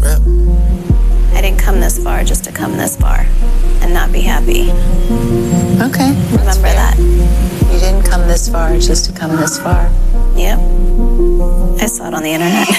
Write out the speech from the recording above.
Rap. I didn't come this far just to come this far and not be happy. Okay. Remember that. You didn't come this far just to come this far. Yep. I saw it on the internet.